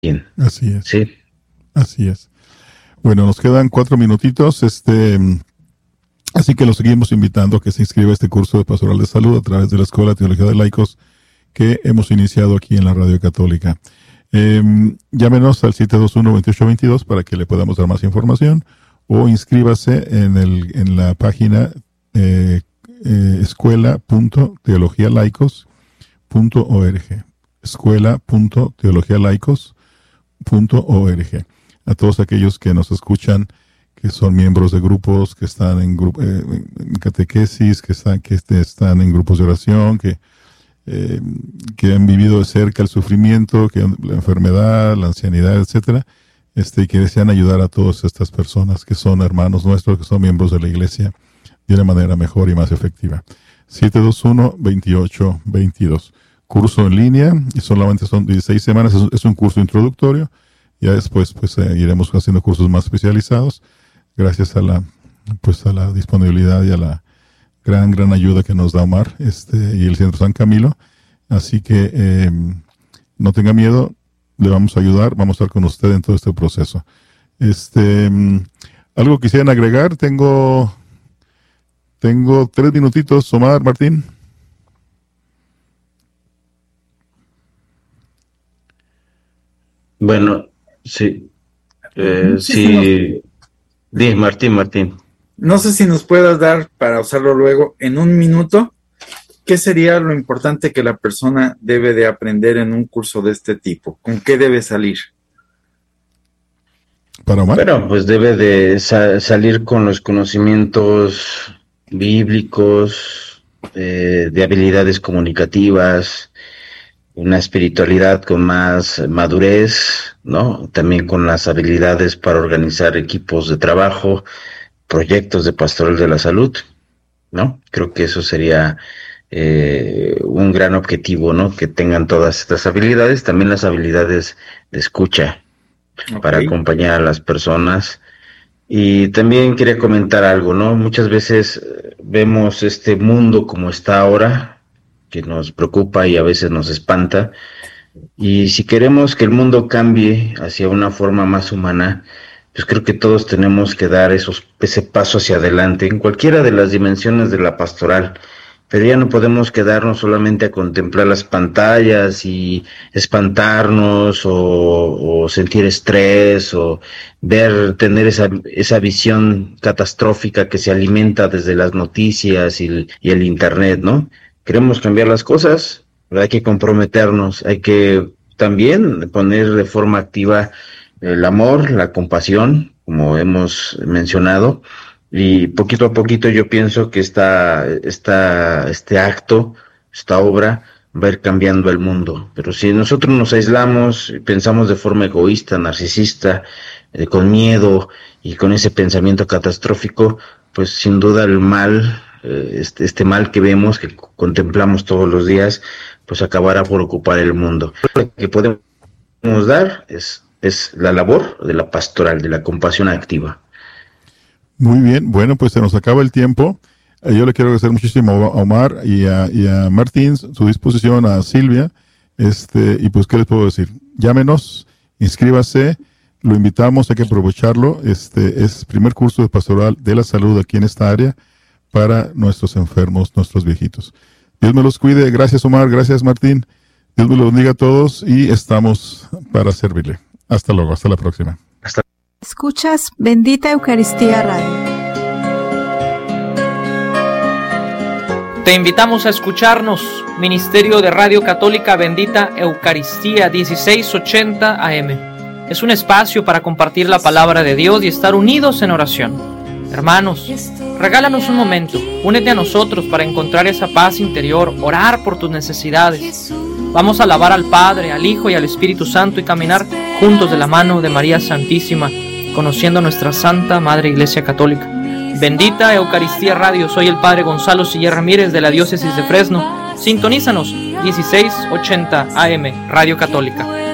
Así es. Sí. Así es. Bueno, nos quedan 4 minutitos, así que lo seguimos invitando a que se inscriba a este curso de Pastoral de Salud a través de la Escuela de Teología de Laicos que hemos iniciado aquí en la Radio Católica. Llámenos al 721-2822 para que le podamos dar más información, o inscríbase en la página escuela.teologialaicos.org, escuela.teologialaicos.org. A todos aquellos que nos escuchan, que son miembros de grupos, que están en catequesis, que están en grupos de oración, que han vivido de cerca el sufrimiento, la enfermedad, la ancianidad, etcétera, y que desean ayudar a todas estas personas que son hermanos nuestros, que son miembros de la Iglesia, de una manera mejor y más efectiva. 721-2822. Curso en línea, y solamente son 16 semanas, es un curso introductorio. Ya después iremos haciendo cursos más especializados, gracias a la disponibilidad y a la gran ayuda que nos da Omar y el Centro San Camilo. Así que no tenga miedo, le vamos a ayudar, vamos a estar con usted en todo este proceso. ¿Algo quisieran agregar? Tengo 3 minutitos, Omar, Martín. Bueno, sí. Sí. Martín. No sé si nos puedas dar, para usarlo luego, en un minuto, ¿qué sería lo importante que la persona debe de aprender en un curso de este tipo? ¿Con qué debe salir? ¿Para Omar? Bueno, pues debe de salir con los conocimientos bíblicos, de habilidades comunicativas, una espiritualidad con más madurez, ¿no? También con las habilidades para organizar equipos de trabajo, proyectos de pastoral de la salud, ¿no? Creo que eso sería un gran objetivo, ¿no? Que tengan todas estas habilidades, también las habilidades de escucha, para acompañar a las personas. Y también quería comentar algo, ¿no? Muchas veces vemos este mundo como está ahora, que nos preocupa y a veces nos espanta, y si queremos que el mundo cambie hacia una forma más humana, pues creo que todos tenemos que dar ese paso hacia adelante en cualquiera de las dimensiones de la pastoral. Pero ya no podemos quedarnos solamente a contemplar las pantallas y espantarnos o sentir estrés o tener esa visión catastrófica que se alimenta desde las noticias y el internet, ¿no? Queremos cambiar las cosas, pero hay que comprometernos, hay que también poner de forma activa el amor, la compasión, como hemos mencionado, y poquito a poquito yo pienso que este acto, esta obra, va a ir cambiando el mundo. Pero si nosotros nos aislamos y pensamos de forma egoísta, narcisista, con miedo y con ese pensamiento catastrófico, pues sin duda el mal, este mal que vemos, que contemplamos todos los días, pues acabará por ocupar el mundo. Lo que podemos dar es la labor de la pastoral, de la compasión activa. Muy bien, bueno, pues se nos acaba el tiempo. Yo le quiero agradecer muchísimo a Omar y a Martín su disposición, a Silvia, y pues ¿qué les puedo decir? Llámenos, inscríbase, lo invitamos, hay que aprovecharlo. Es primer curso de pastoral de la salud aquí en esta área para nuestros enfermos, nuestros viejitos. Dios me los cuide. Gracias, Omar, gracias, Martín. Dios me los bendiga a todos y estamos para servirle. Hasta luego, hasta la próxima. Escuchas Bendita Eucaristía Radio. Te invitamos a escucharnos, Ministerio de Radio Católica Bendita Eucaristía 1680 AM. Es un espacio para compartir la palabra de Dios y estar unidos en oración. Hermanos, regálanos un momento, únete a nosotros para encontrar esa paz interior, orar por tus necesidades. Vamos a alabar al Padre, al Hijo y al Espíritu Santo y caminar juntos de la mano de María Santísima, conociendo a nuestra Santa Madre Iglesia Católica. Bendita Eucaristía Radio, soy el Padre Gonzalo Siller Ramírez de la Diócesis de Fresno. Sintonízanos, 1680 AM, Radio Católica.